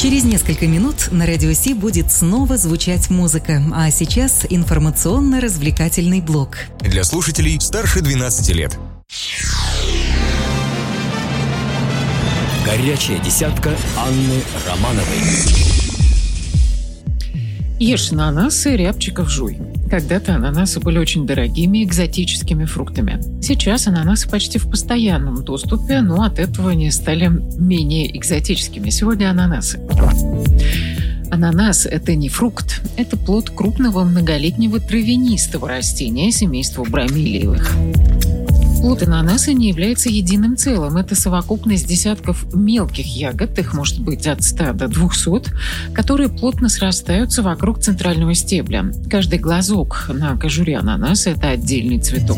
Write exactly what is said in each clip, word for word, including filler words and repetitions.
Через несколько минут на Радио Си будет снова звучать музыка, а сейчас информационно-развлекательный блок. Для слушателей старше двенадцати лет. Горячая десятка Анны Романовой. Ешь ананасы, рябчиков жуй. Когда-то ананасы были очень дорогими экзотическими фруктами. Сейчас ананасы почти в постоянном доступе, но от этого они стали менее экзотическими. Сегодня ананасы. Ананас – это не фрукт, это плод крупного многолетнего травянистого растения семейства бромелиевых. Плод ананаса не является единым целым. Это совокупность десятков мелких ягод, их может быть от ста до двухсот, которые плотно срастаются вокруг центрального стебля. Каждый глазок на кожуре ананаса – это отдельный цветок.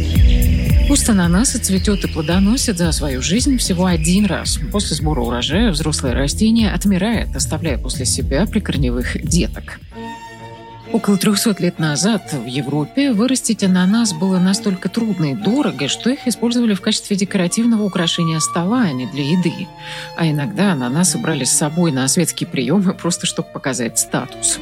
Куст ананаса цветет и плодоносит за свою жизнь всего один раз. После сбора урожая взрослое растение отмирает, оставляя после себя прикорневых деток. Около трехсот лет назад в Европе вырастить ананас было настолько трудно и дорого, что их использовали в качестве декоративного украшения стола, а не для еды. А иногда ананасы брали с собой на светские приемы, просто чтобы показать статус.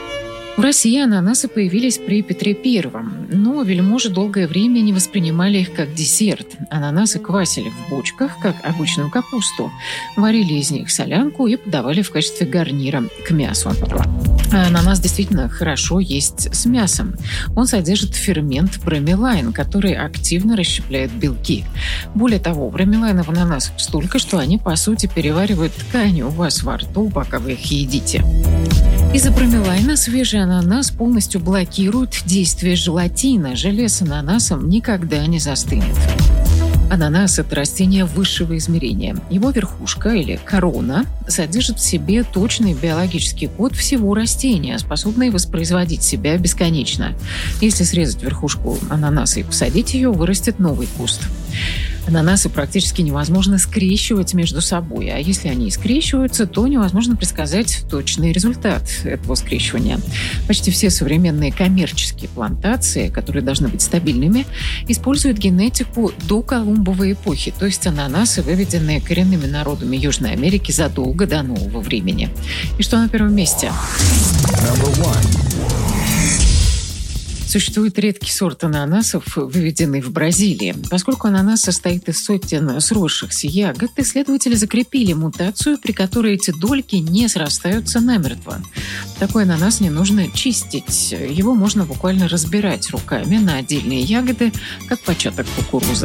В России ананасы появились при Петре Первом, но вельможи долгое время не воспринимали их как десерт. Ананасы квасили в бочках, как обычную капусту, варили из них солянку и подавали в качестве гарнира к мясу. А ананас действительно хорошо есть с мясом. Он содержит фермент бромелайн, который активно расщепляет белки. Более того, бромелайна в ананасах столько, что они, по сути, переваривают ткани у вас во рту, пока вы их едите. Из-за бромелайна свежий ананас полностью блокирует действие желатина. Желе с ананасом никогда не застынет. Ананас – это растение высшего измерения. Его верхушка или корона содержит в себе точный биологический код всего растения, способный воспроизводить себя бесконечно. Если срезать верхушку ананаса и посадить ее, вырастет новый куст. Ананасы практически невозможно скрещивать между собой, а если они и скрещиваются, то невозможно предсказать точный результат этого скрещивания. Почти все современные коммерческие плантации, которые должны быть стабильными, используют генетику до Колумбовой эпохи, то есть ананасы, выведенные коренными народами Южной Америки задолго до нового времени. И что на первом месте? Существует редкий сорт ананасов, выведенный в Бразилии. Поскольку ананас состоит из сотен сросшихся ягод, исследователи закрепили мутацию, при которой эти дольки не срастаются намертво. Такой ананас не нужно чистить. Его можно буквально разбирать руками на отдельные ягоды, как початок кукурузы.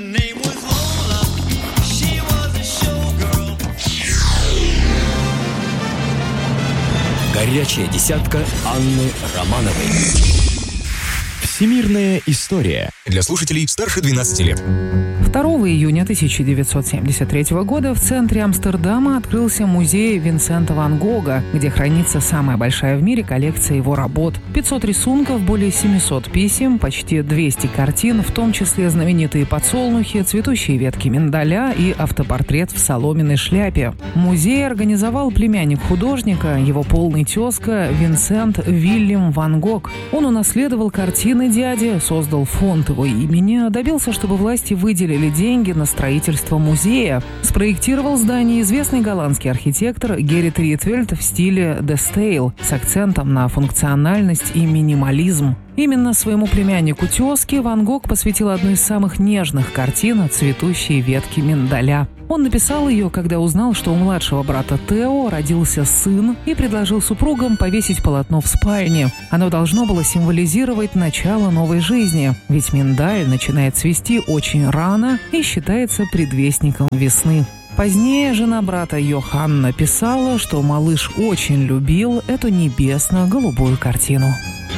Горячая десятка Анны Романовой. Всемирная история. Для слушателей старше двенадцати лет. второго июня тысяча девятьсот семьдесят третьего года в центре Амстердама открылся музей Винсента ван Гога, где хранится самая большая в мире коллекция его работ. пятьсот рисунков, более семисот писем, почти двести картин, в том числе знаменитые подсолнухи, цветущие ветки миндаля и автопортрет в соломенной шляпе. Музей организовал племянник художника, его полный тезка Винсент Вильям ван Гог. Он унаследовал картины дяди, создал фонд его имени, добился, чтобы власти выделили деньги на строительство музея. Спроектировал здание известный голландский архитектор Геррит Ритвельд в стиле «де стейл» с акцентом на функциональность и минимализм. Именно своему племяннику тезке Ван Гог посвятил одну из самых нежных картин «Цветущие ветки миндаля». Он написал ее, когда узнал, что у младшего брата Тео родился сын, и предложил супругам повесить полотно в спальне. Оно должно было символизировать начало новой жизни, ведь миндаль начинает цвести очень рано и считается предвестником весны. Позднее жена брата Йоханна писала, что малыш очень любил эту небесно-голубую картину.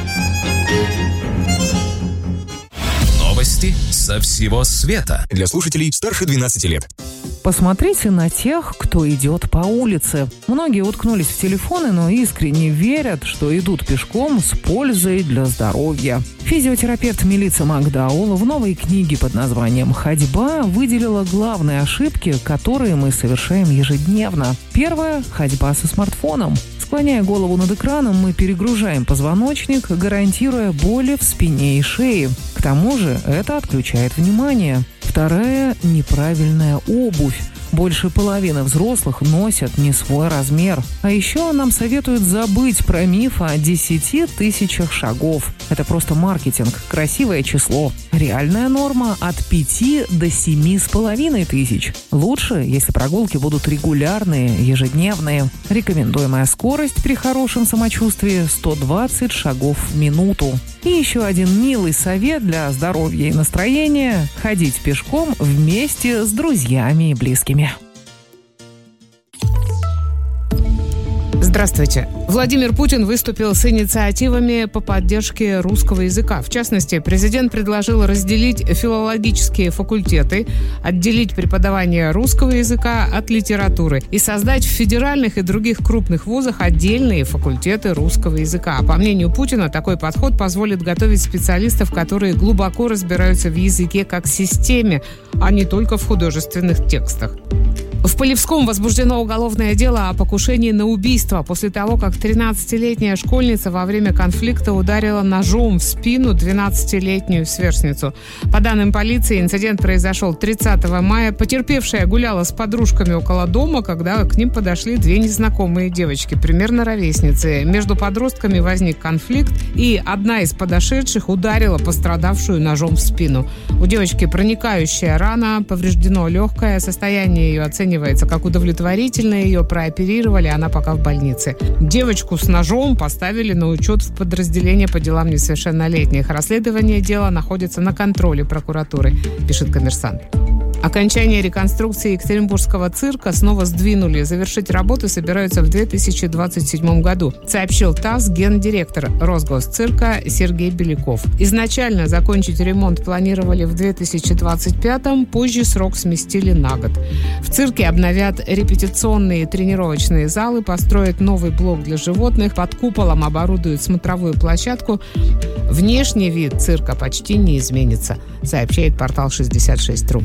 Новости со всего света. Для слушателей старше двенадцати лет. Посмотрите на тех, кто идет по улице. Многие уткнулись в телефоны, но искренне верят, что идут пешком с пользой для здоровья. Физиотерапевт Мелисса Макдауэлл в новой книге под названием «Ходьба» выделила главные ошибки, которые мы совершаем ежедневно. Первое – ходьба со смартфоном. Склоняя голову над экраном, мы перегружаем позвоночник, гарантируя боли в спине и шее. К тому же это отключает внимание. Вторая – неправильная обувь. Больше половины взрослых носят не свой размер. А еще нам советуют забыть про миф о десяти тысячах шагов. Это просто маркетинг, красивое число. Реальная норма от пяти до семи с половиной тысяч. Лучше, если прогулки будут регулярные, ежедневные. Рекомендуемая скорость при хорошем самочувствии – сто двадцать шагов в минуту. И еще один милый совет для здоровья и настроения – ходить пешком вместе с друзьями и близкими. Здравствуйте. Владимир Путин выступил с инициативами по поддержке русского языка. В частности, президент предложил разделить филологические факультеты, отделить преподавание русского языка от литературы и создать в федеральных и других крупных вузах отдельные факультеты русского языка. По мнению Путина, такой подход позволит готовить специалистов, которые глубоко разбираются в языке как системе, а не только в художественных текстах. В Полевском возбуждено уголовное дело о покушении на убийство после того, как тринадцатилетняя школьница во время конфликта ударила ножом в спину двенадцатилетнюю сверстницу. По данным полиции, инцидент произошел тридцатого мая. Потерпевшая гуляла с подружками около дома, когда к ним подошли две незнакомые девочки, примерно ровесницы. Между подростками возник конфликт, и одна из подошедших ударила пострадавшую ножом в спину. У девочки проникающая рана, повреждено легкое, состояние ее оценивается как удовлетворительное, ее прооперировали, она пока в больнице. Девочку с ножом поставили на учет в подразделение по делам несовершеннолетних. Расследование дела находится на контроле прокуратуры, пишет «Коммерсант». Окончание реконструкции Екатеринбургского цирка снова сдвинули. Завершить работы собираются в две тысячи двадцать седьмом году, сообщил ТАСС гендиректор Росгосцирка Сергей Беляков. Изначально закончить ремонт планировали в две тысячи двадцать пятом, позже срок сместили на год. В цирке обновят репетиционные и тренировочные залы, построят новый блок для животных, под куполом оборудуют смотровую площадку. Внешний вид цирка почти не изменится, сообщает портал шестьдесят шесть точка ру.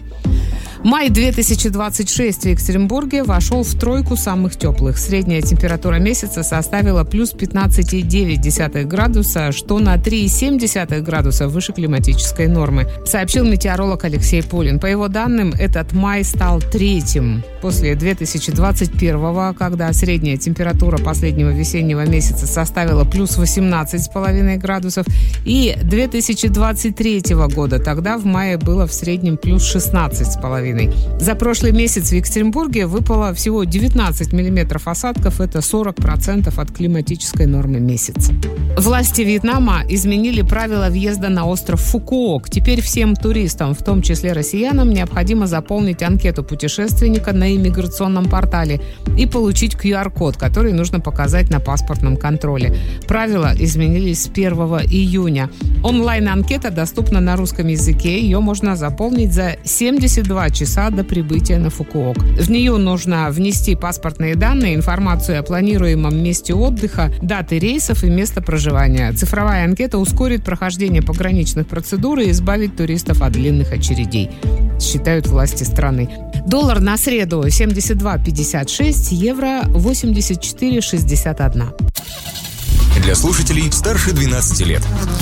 Май две тысячи двадцать шесть в Екатеринбурге вошел в тройку самых теплых. Средняя температура месяца составила плюс пятнадцать целых девять десятых градуса, что на три целых семь десятых градуса выше климатической нормы, сообщил метеоролог Алексей Полин. По его данным, этот май стал третьим после две тысячи двадцать первого, когда средняя температура последнего весеннего месяца составила плюс восемнадцать целых пять десятых градусов, и две тысячи двадцать третьего года, тогда в мае было в среднем плюс шестнадцать целых пять десятых. За прошлый месяц в Екатеринбурге выпало всего девятнадцать миллиметров осадков, это сорок процентов от климатической нормы месяца. Власти Вьетнама изменили правила въезда на остров Фукуок. Теперь всем туристам, в том числе россиянам, необходимо заполнить анкету путешественника на иммиграционном портале и получить ку ар код, который нужно показать на паспортном контроле. Правила изменились с первого июня. Онлайн-анкета доступна на русском языке. Ее можно заполнить за семьдесят два часа до прибытия на Фукуок. В нее нужно внести паспортные данные, информацию о планируемом месте отдыха, даты рейсов и место проживания. Цифровая анкета ускорит прохождение пограничных процедур и избавит туристов от длинных очередей, считают власти страны. Доллар на среду семьдесят два пятьдесят шесть, евро восемьдесят четыре шестьдесят один. Для слушателей старше двенадцати лет.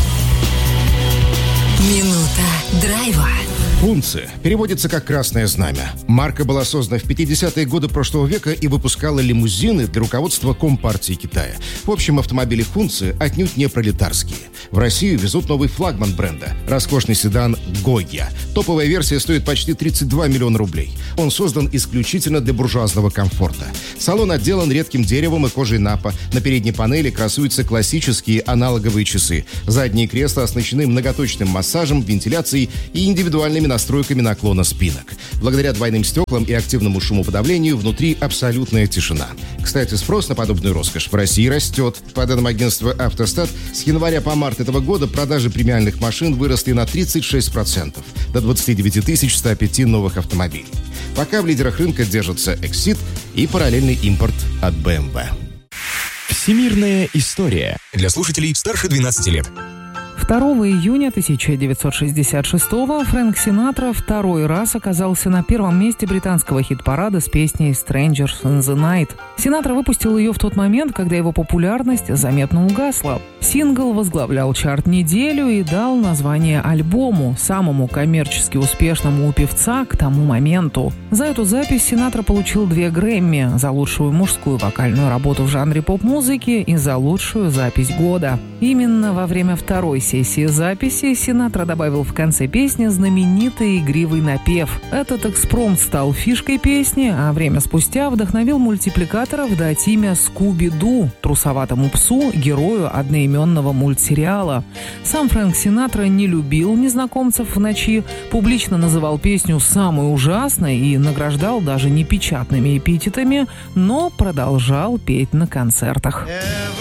Минута драйва. Фунция переводится как «красное знамя». Марка была создана в пятидесятые годы прошлого века и выпускала лимузины для руководства Компартии Китая. В общем, автомобили Фунции отнюдь не пролетарские. В Россию везут новый флагман бренда – роскошный седан «Гойя». Топовая версия стоит почти тридцать два миллиона рублей. Он создан исключительно для буржуазного комфорта. Салон отделан редким деревом и кожей напа. На передней панели красуются классические аналоговые часы. Задние кресла оснащены многоточным массажем, вентиляцией и индивидуальными настройками наклона спинок. Благодаря двойным стеклам и активному шумоподавлению внутри абсолютная тишина. Кстати, спрос на подобную роскошь в России растет. По данным агентства «Автостат», с января по март этого года продажи премиальных машин выросли на тридцать шесть процентов, до двадцать девять тысяч сто пять новых автомобилей. Пока в лидерах рынка держатся «Эксид» и параллельный импорт от бэ эм вэ. Всемирная история. Для слушателей старше двенадцати лет. второго июня тысяча девятьсот шестьдесят шестого Фрэнк Синатра второй раз оказался на первом месте британского хит-парада с песней «Strangers in the Night». Синатра выпустил ее в тот момент, когда его популярность заметно угасла. Сингл возглавлял чарт неделю и дал название альбому, самому коммерчески успешному у певца к тому моменту. За эту запись Синатра получил две Грэмми – за лучшую мужскую вокальную работу в жанре поп-музыки и за лучшую запись года. Именно во время второй сессии записи Синатра добавил в конце песни знаменитый игривый напев. Этот экспромт стал фишкой песни, а время спустя вдохновил мультипликаторов дать имя Скуби-Ду, трусоватому псу, герою одноименного мультсериала. Сам Фрэнк Синатра не любил незнакомцев в ночи, публично называл песню самой ужасной и награждал даже непечатными эпитетами, но продолжал петь на концертах.